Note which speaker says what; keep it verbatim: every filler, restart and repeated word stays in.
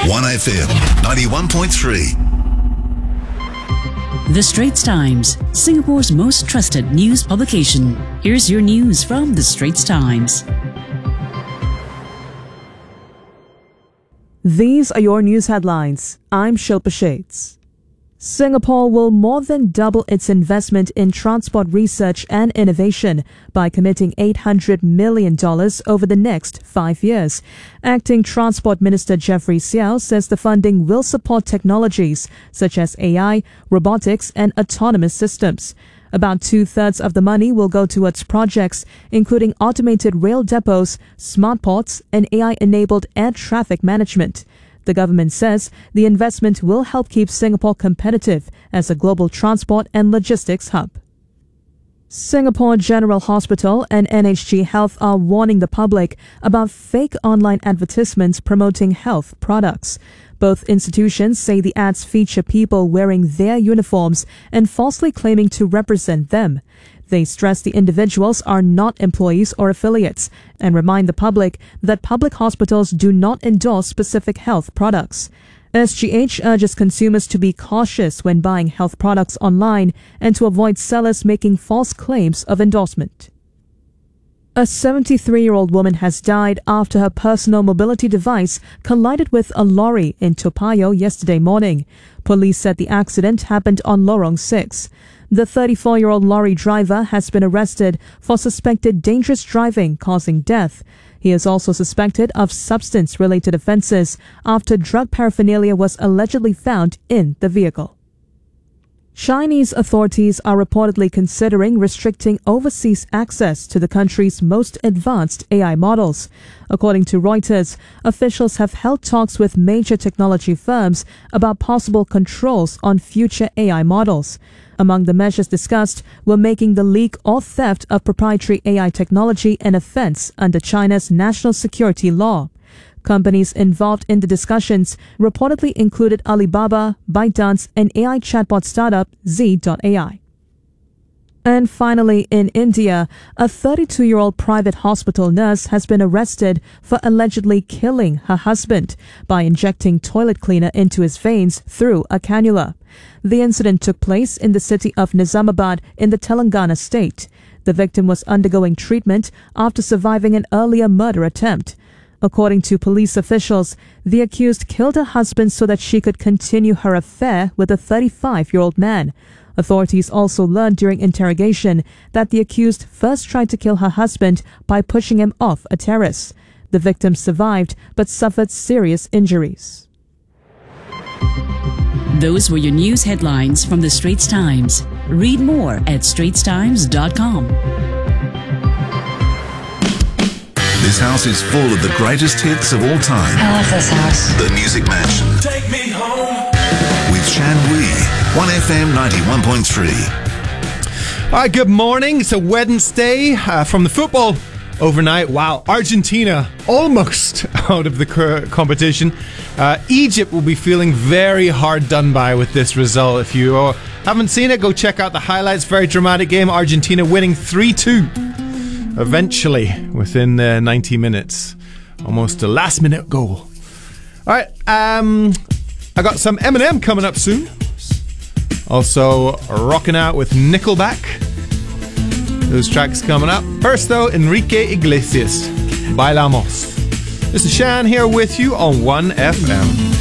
Speaker 1: one F M ninety-one point three.
Speaker 2: The Straits Times, Singapore's most trusted news publication. Here's your news from The Straits Times.
Speaker 3: These are your news headlines. I'm Shilpa Shades. Singapore will more than double its investment in transport research and innovation by committing eight hundred million dollars over the next five years. Acting Transport Minister Jeffrey Seow says the funding will support technologies such as A I, robotics and autonomous systems. About two-thirds of the money will go towards projects including automated rail depots, smart ports and A I-enabled air traffic management. The government says the investment will help keep Singapore competitive as a global transport and logistics hub. Singapore General Hospital and N H G Health are warning the public about fake online advertisements promoting health products. Both institutions say the ads feature people wearing their uniforms and falsely claiming to represent them. They stress the individuals are not employees or affiliates and remind the public that public hospitals do not endorse specific health products. S G H urges consumers to be cautious when buying health products online and to avoid sellers making false claims of endorsement. A seventy-three-year-old woman has died after her personal mobility device collided with a lorry in Toa Payoh yesterday morning. Police said the accident happened on Lorong six. The thirty-four-year-old lorry driver has been arrested for suspected dangerous driving causing death. He is also suspected of substance-related offences after drug paraphernalia was allegedly found in the vehicle. Chinese authorities are reportedly considering restricting overseas access to the country's most advanced A I models. According to Reuters, officials have held talks with major technology firms about possible controls on future A I models. Among the measures discussed were making the leak or theft of proprietary A I technology an offense under China's national security law. Companies involved in the discussions reportedly included Alibaba, ByteDance, and A I chatbot startup Z dot A I. And finally, in India, a thirty-two-year-old private hospital nurse has been arrested for allegedly killing her husband by injecting toilet cleaner into his veins through a cannula. The incident took place in the city of Nizamabad in the Telangana state. The victim was undergoing treatment after surviving an earlier murder attempt. According to police officials, the accused killed her husband so that she could continue her affair with a thirty-five-year-old man. Authorities also learned during interrogation that the accused first tried to kill her husband by pushing him off a terrace. The victim survived but suffered serious injuries.
Speaker 2: Those were your news headlines from The Straits Times. Read more at straits times dot com.
Speaker 1: This house is full of the greatest hits of all time.
Speaker 4: I love this house.
Speaker 1: The Music Mansion.
Speaker 5: Take me home.
Speaker 1: With Shan Wee. one F M ninety-one point three.
Speaker 6: All right, good morning. It's a Wednesday uh, from the football overnight. Wow, Argentina almost out of the cur- competition. Uh, Egypt will be feeling very hard done by with this result. If you uh, haven't seen it, go check out the highlights. Very dramatic game. Argentina winning three two. Eventually, within uh, ninety minutes. Almost a last minute goal. Alright, um, I got some Eminem coming up soon. Also, rocking out with Nickelback. Those tracks coming up. First though, Enrique Iglesias. Bailamos. This is Shan here with you on one F M.